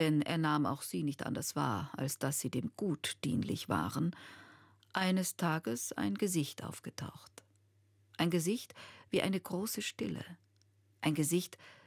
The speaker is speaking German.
denn er nahm auch sie nicht anders wahr, als dass sie dem Gut dienlich waren, eines Tages ein Gesicht aufgetaucht. Ein Gesicht wie eine große Stille. Ein Gesicht,